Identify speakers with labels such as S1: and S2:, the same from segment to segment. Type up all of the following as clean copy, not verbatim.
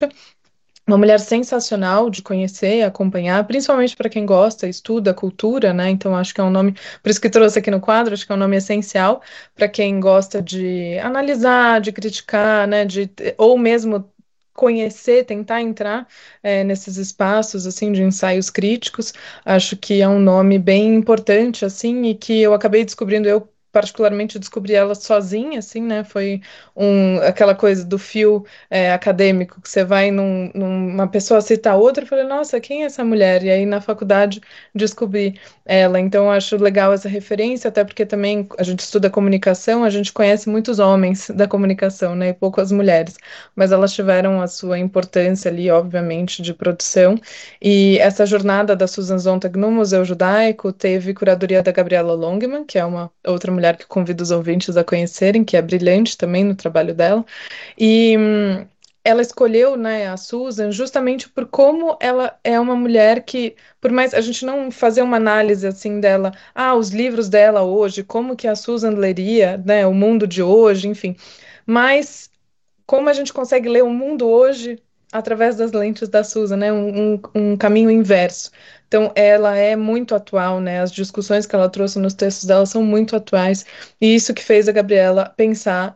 S1: Uma mulher sensacional de conhecer, acompanhar, principalmente para quem gosta, estuda cultura, né? Então acho que é um nome, por isso que trouxe aqui no quadro, acho que é um nome essencial para quem gosta de analisar, de criticar, né? Ou mesmo conhecer, tentar entrar nesses espaços assim de ensaios críticos. Acho que é um nome bem importante assim e que eu acabei descobrindo eu particularmente descobri ela sozinha, assim, né? Foi aquela coisa do fio acadêmico, que você vai numa pessoa cita outra, eu falei, nossa, quem é essa mulher? E aí na faculdade descobri ela. Então eu acho legal essa referência, até porque também a gente estuda comunicação, a gente conhece muitos homens da comunicação, né? E poucas mulheres. Mas elas tiveram a sua importância ali, obviamente, de produção. E essa jornada da Susan Sontag no Museu Judaico teve curadoria da Gabriela Longman, que é uma outra mulher que convido os ouvintes a conhecerem, que é brilhante também no trabalho dela. E ela escolheu, né, a Susan justamente por como ela é uma mulher que, por mais a gente não fazer uma análise assim dela, os livros dela hoje, como que a Susan leria, né, o mundo de hoje, enfim, mas como a gente consegue ler o mundo hoje através das lentes da Susan, né, um caminho inverso. Então, ela é muito atual, né? As discussões que ela trouxe nos textos dela são muito atuais, e isso que fez a Gabriela pensar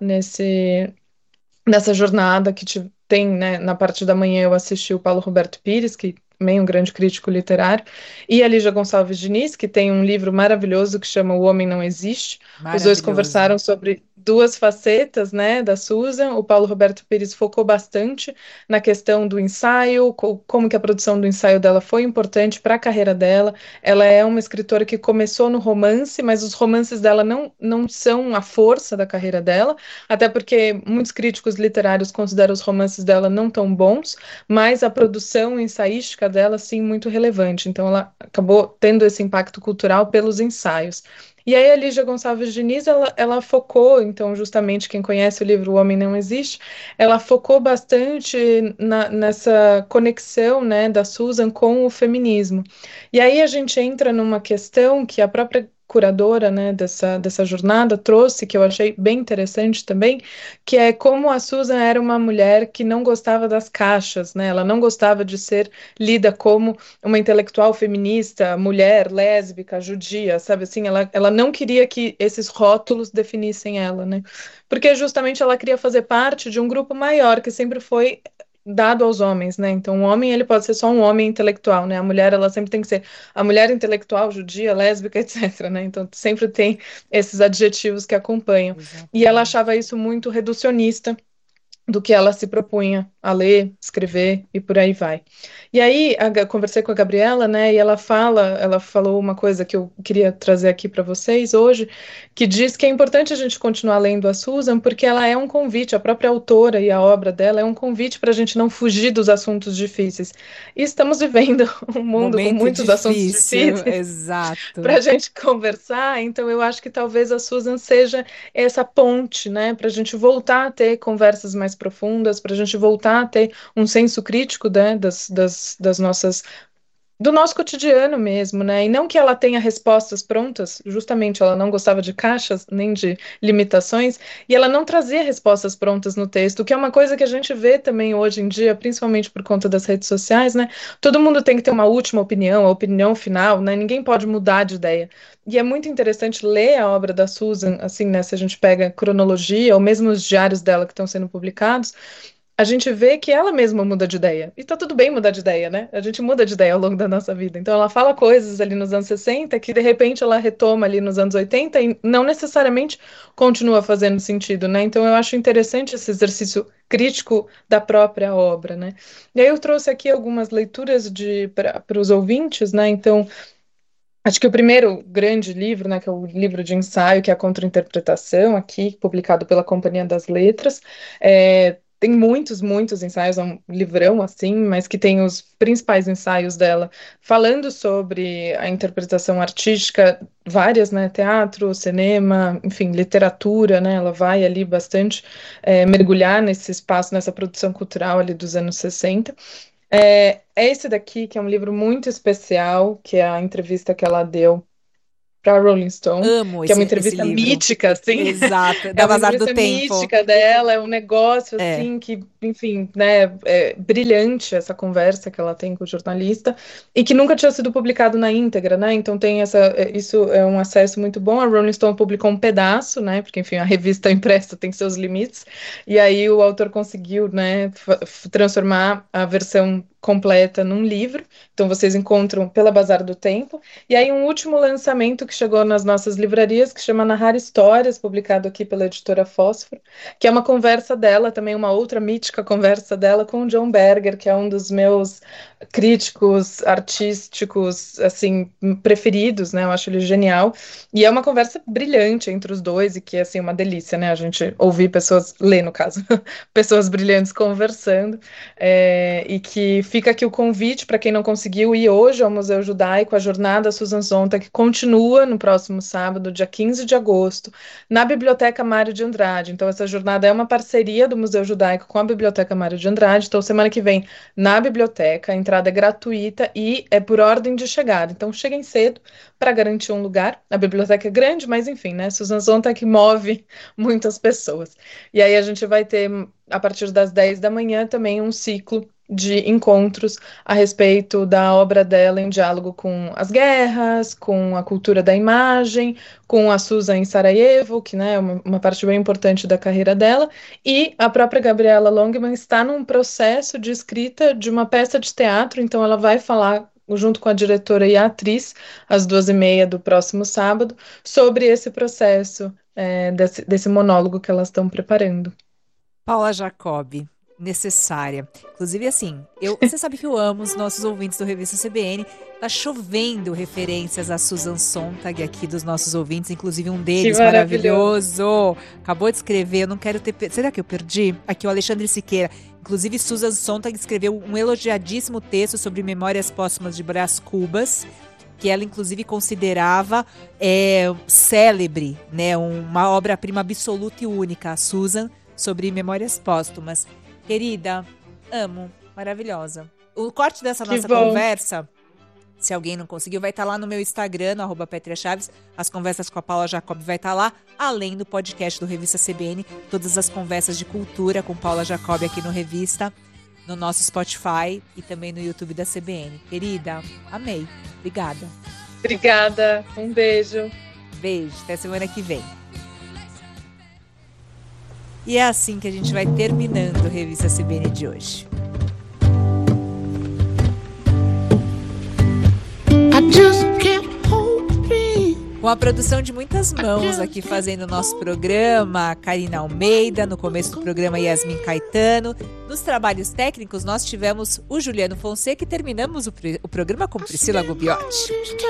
S1: nessa jornada tem, né, na parte da manhã eu assisti o Paulo Roberto Pires, que também é um grande crítico literário, e a Lígia Gonçalves Diniz, que tem um livro maravilhoso que chama O Homem Não Existe. Os dois
S2: Maravilhoso.
S1: conversaram sobre duas facetas, né, da Susan. O Paulo Roberto Pires focou bastante na questão do ensaio, como que a produção do ensaio dela foi importante para a carreira dela. Ela é uma escritora que começou no romance, mas os romances dela não são a força da carreira dela, até porque muitos críticos literários consideram os romances dela não tão bons, mas a produção ensaística dela, sim, muito relevante. Então, ela acabou tendo esse impacto cultural pelos ensaios. E aí, a Lígia Gonçalves Diniz, ela focou, então, justamente quem conhece o livro O Homem Não Existe, ela focou bastante nessa conexão, né, da Susan com o feminismo. E aí a gente entra numa questão que a própria curadora, né, dessa jornada trouxe, que eu achei bem interessante também, que é como a Susan era uma mulher que não gostava das caixas, né? Ela não gostava de ser lida como uma intelectual feminista, mulher, lésbica, judia, sabe assim? Ela não queria que esses rótulos definissem ela, né? Porque justamente ela queria fazer parte de um grupo maior que sempre foi dado aos homens, né? Então, o homem, ele pode ser só um homem intelectual, né? A mulher, ela sempre tem que ser a mulher intelectual, judia, lésbica, etc, né? Então, sempre tem esses adjetivos que acompanham. E ela achava
S2: Exatamente.
S1: isso muito reducionista do que ela se propunha a ler, escrever e por aí vai. E aí, conversei com a Gabriela, né, e ela falou uma coisa que eu queria trazer aqui para vocês hoje, que diz que é importante a gente continuar lendo a Susan, porque ela é um convite, a própria autora e a obra dela é um convite para a gente não fugir dos assuntos difíceis. E estamos vivendo um mundo com
S2: Momento
S1: muitos assuntos
S2: difícil,
S1: difíceis para
S2: exato.
S1: a gente conversar, então eu acho que talvez a Susan seja essa ponte, né, para a gente voltar a ter conversas mais profundas, para a gente voltar a ter um senso crítico, né, das nossas do nosso cotidiano mesmo, né? E não que ela tenha respostas prontas, justamente ela não gostava de caixas nem de limitações, e ela não trazia respostas prontas no texto, que é uma coisa que a gente vê também hoje em dia, principalmente por conta das redes sociais, né? Todo mundo tem que ter uma última opinião, a opinião final, né? Ninguém pode mudar de ideia. E é muito interessante ler a obra da Susan, assim, né? Se a gente pega a cronologia, ou mesmo os diários dela que estão sendo publicados, a gente vê que ela mesma muda de ideia. E tá tudo bem mudar de ideia, né? A gente muda de ideia ao longo da nossa vida. Então ela fala coisas ali nos anos 60 que de repente ela retoma ali nos anos 80 e não necessariamente continua fazendo sentido, né? Então eu acho interessante esse exercício crítico da própria obra, né? E aí eu trouxe aqui algumas leituras para os ouvintes, né? Então, acho que o primeiro grande livro, né, que é o livro de ensaio, que é a Contra-Interpretação, aqui, publicado pela Companhia das Letras, tem muitos ensaios, é um livrão assim, mas que tem os principais ensaios dela, falando sobre a interpretação artística, várias, né, teatro, cinema, enfim, literatura, né, ela vai ali bastante mergulhar nesse espaço, nessa produção cultural ali dos anos 60. É esse daqui, que é um livro muito especial, que é a entrevista que ela deu para Rolling Stone,
S2: Amo
S1: que é uma
S2: esse
S1: entrevista
S2: livro.
S1: mítica, assim.
S2: Exato,
S1: É
S2: da
S1: uma
S2: Vazar do
S1: entrevista
S2: Tempo.
S1: mística dela, é um negócio,
S2: É.
S1: assim, que, enfim, né, é brilhante essa conversa que ela tem com o jornalista, e que nunca tinha sido publicado na íntegra, né, então tem isso é um acesso muito bom. A Rolling Stone publicou um pedaço, né, porque, enfim, a revista impressa tem seus limites, e aí o autor conseguiu, né, transformar a versão completa num livro, então vocês encontram pela Bazar do Tempo. E aí um último lançamento que chegou nas nossas livrarias, que chama Narrar Histórias, publicado aqui pela editora Fósforo, que é uma conversa dela, também uma outra mítica conversa dela com o John Berger, que é um dos meus críticos artísticos, assim, preferidos, né? Eu acho ele genial. E é uma conversa brilhante entre os dois e que é, assim, uma delícia, né? A gente ouvir pessoas, ler no caso, pessoas brilhantes conversando. E que fica aqui o convite para quem não conseguiu ir hoje ao Museu Judaico, a jornada Susan Sontag continua no próximo sábado, dia 15 de agosto, na Biblioteca Mário de Andrade. Então, essa jornada é uma parceria do Museu Judaico com a Biblioteca Mário de Andrade. Então, semana que vem, na biblioteca, a entrada é gratuita e é por ordem de chegada. Então, cheguem cedo para garantir um lugar. A biblioteca é grande, mas enfim, né? Susan Sontag move muitas pessoas. E aí a gente vai ter, a partir das 10 da manhã, também um ciclo de encontros a respeito da obra dela em diálogo com as guerras, com a cultura da imagem, com a Susan em Sarajevo, que, né, é uma parte bem importante da carreira dela, e a própria Gabriela Longman está num processo de escrita de uma peça de teatro, então ela vai falar junto com a diretora e a atriz, às 2h30 do próximo sábado, sobre esse processo, desse monólogo que elas estão preparando.
S2: Paula Jacob, necessária. Inclusive, assim, você sabe que eu amo os nossos ouvintes do Revista CBN. Tá chovendo referências a Susan Sontag aqui dos nossos ouvintes, inclusive um deles maravilhoso. Acabou de escrever, eu não quero ter... Será que eu perdi? Aqui o Alexandre Siqueira. Inclusive, Susan Sontag escreveu um elogiadíssimo texto sobre Memórias Póstumas de Brás Cubas, que ela inclusive considerava célebre, né, uma obra-prima absoluta e única, a Susan, sobre Memórias Póstumas. Querida, amo, maravilhosa. O corte dessa nossa conversa, se alguém não conseguiu, vai estar lá no meu Instagram, no @PetriaChaves. As conversas com a Paula Jacob vai estar lá, além do podcast do Revista CBN, todas as conversas de cultura com Paula Jacob aqui no Revista, no nosso Spotify e também no YouTube da CBN. Querida, amei. Obrigada.
S1: Obrigada. Um beijo.
S2: Beijo. Até semana que vem. E é assim que a gente vai terminando a Revista CBN de hoje. Com a produção de muitas mãos aqui fazendo o nosso programa, Karina Almeida, no começo do programa Yasmin Caetano. Nos trabalhos técnicos nós tivemos o Juliano Fonseca e terminamos o programa com Priscila Gubbiotti.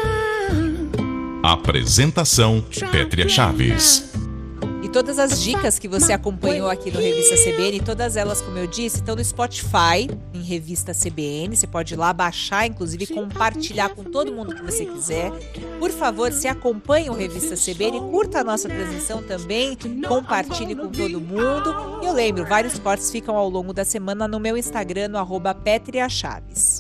S3: Apresentação Pétria Chaves.
S2: E todas as dicas que você acompanhou aqui no Revista CBN, todas elas, como eu disse, estão no Spotify, em Revista CBN. Você pode ir lá baixar, inclusive compartilhar com todo mundo que você quiser. Por favor, se acompanhe o Revista CBN, curta a nossa transmissão também, compartilhe com todo mundo. E eu lembro, vários cortes ficam ao longo da semana no meu Instagram, no @PetriaChaves.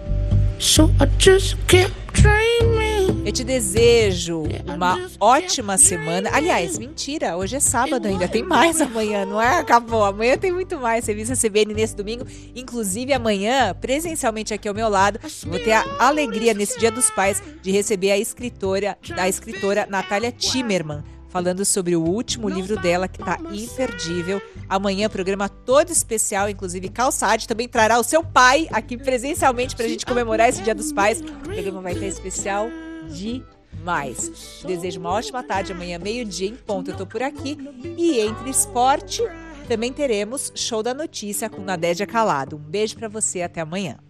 S2: Eu te desejo uma ótima semana. Aliás, mentira, hoje é sábado ainda, tem mais amanhã, não é? Acabou, amanhã tem muito mais Revista CBN nesse domingo. Inclusive amanhã, presencialmente aqui ao meu lado, vou ter a alegria nesse Dia dos Pais de receber a escritora Natália Timmerman, falando sobre o último livro dela, que tá imperdível. Amanhã, programa todo especial, inclusive Calçade também trará o seu pai aqui presencialmente pra gente comemorar esse Dia dos Pais. O programa vai estar especial demais. Desejo uma ótima tarde. Amanhã, meio-dia em ponto, eu tô por aqui. E entre esporte, também teremos Show da Notícia com Nadédia Calado. Um beijo pra você, até amanhã.